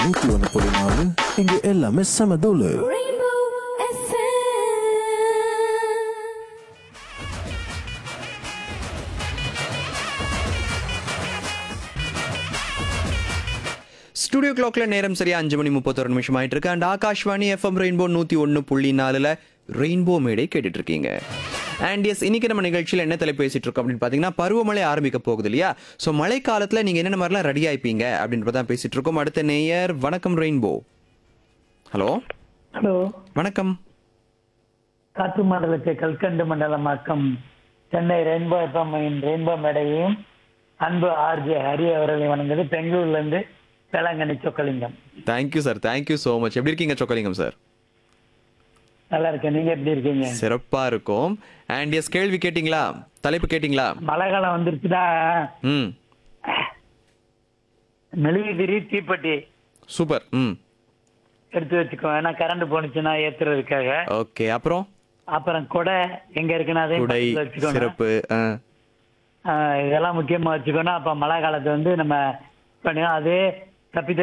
101.4 இங்க எல்லாமே செம தூளு. Rainbow FM. ஸ்டுடியோ கிளாக்ல நேரம் சரியா 5:31 ஆயிட்டு இருக்கு. And Akashvani FM rainbow 101.4 rainbow மேடை கேட்டுட்டு இருக்கீங்க. அண்ட் எஸ், இன்னைக்கு நம்ம நிகழ்ச்சியில் என்ன தலை பேசிட்டு இருக்கோம் அப்படின்னு பார்த்தீங்கன்னா, பருவமழை ஆரம்பிக்க போகுது இல்லையா? ஸோ மழை காலத்தில் நீங்கள் என்னென்ன மாதிரிலாம் ரெடி ஆயிப்பீங்க அப்படின்றதான் பேசிட்டு இருக்கோம். அடுத்த நேயர், வணக்கம் ரெயின்போ. ஹலோ ஹலோ, வணக்கம். காற்று மண்டலத்தை கல்கண்டு மண்டலமாக்கம் சென்னை ரெயின்போ எஃப்எம் ரெயின்போ மேடையையும் அன்பு ஆர்ஜே ஹரி அவர்களை வணங்குது. பெங்களூர்ல இருந்து Velankanni Chockalingam. Thank you sir, thank you so much. எப்படி இருக்கீங்க சொக்கலிங்கம் சார்? நல்லா இருக்கேன், நீங்க எப்படி இருக்கீங்க? சிறப்பா இருக்கும். அண்ட் எஸ், கேள்வி கேட்டிங்களா? தலைப்பு கேட்டிங்களா? மழை காலம் வந்துருச்சுடா. ம், மெழுகுதிரி தீப்பெட்டி சூப்பர். ம், எடுத்து வச்சுக்கோ, ஏன்னா கரண்ட் போனுச்சுன்னா ஏத்துறதுக்காக. ஓகே. அப்புறம் அப்புறம் கொடை எங்க இருக்குன்னு அதையும் குடை, பக்கத்துல வச்சுக்கோங்க. சிறப்பு. இதெல்லாம் முக்கியமா வச்சுக்கணும். அப்ப மழை காலத்தை வந்து நம்ம பண்ணுவோம். அதே தப்பி